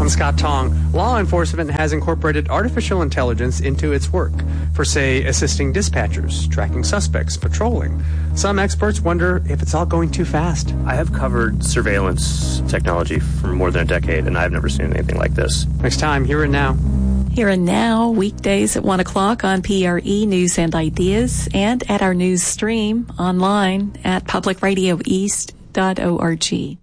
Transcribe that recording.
I'm Scott Tong. Law enforcement has incorporated artificial intelligence into its work for, say, assisting dispatchers, tracking suspects, patrolling. Some experts wonder if it's all going too fast. I have covered surveillance technology for more than a decade, and I've never seen anything like this. Next time, Here and Now. Here and Now, weekdays at 1 o'clock on PRE News and Ideas, and at our news stream online at publicradioeast.org.